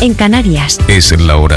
en Canarias. Es la hora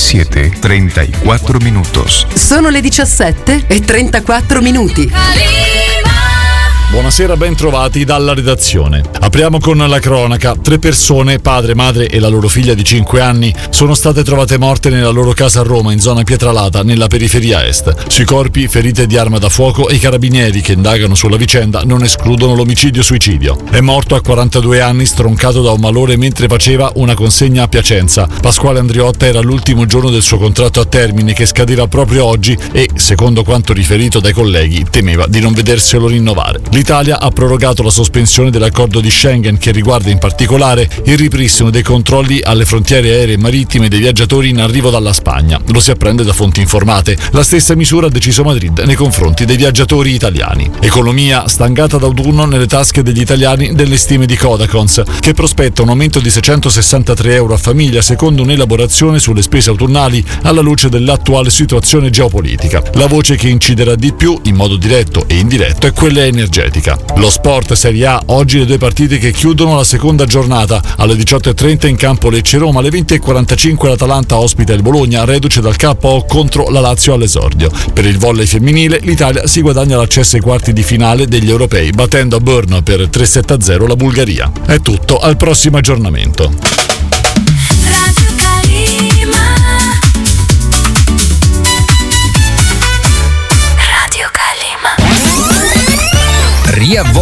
17:34. Sono le 17:34. Buonasera, ben trovati dalla redazione. Apriamo con la cronaca. 3 persone, padre, madre e la loro figlia di 5 anni, sono state trovate morte nella loro casa a Roma, in zona Pietralata, nella periferia est. Sui corpi ferite di arma da fuoco e i carabinieri che indagano sulla vicenda non escludono l'omicidio-suicidio. È morto a 42 anni, stroncato da un malore mentre faceva una consegna a Piacenza. Pasquale Andriotta era l'ultimo giorno del suo contratto a termine che scadeva proprio oggi e, secondo quanto riferito dai colleghi, temeva di non vederselo rinnovare. L'Italia ha prorogato la sospensione dell'accordo di Schengen che riguarda in particolare il ripristino dei controlli alle frontiere aeree e marittime dei viaggiatori in arrivo dalla Spagna. Lo si apprende da fonti informate. La stessa misura ha deciso Madrid nei confronti dei viaggiatori italiani. Economia stangata d'autunno nelle tasche degli italiani delle stime di Codacons, che prospetta un aumento di 663 euro a famiglia secondo un'elaborazione sulle spese autunnali alla luce dell'attuale situazione geopolitica. La voce che inciderà di più, in modo diretto e indiretto, è quella energetica. Lo sport Serie A, oggi le 2 partite che chiudono la seconda giornata. Alle 18:30 in campo Lecce-Roma, alle 20:45 l'Atalanta ospita il Bologna, reduce dal KO contro la Lazio all'esordio. Per il volley femminile l'Italia si guadagna l'accesso ai quarti di finale degli europei, battendo a Brno per 3-7-0 la Bulgaria. È tutto, al prossimo aggiornamento. Ria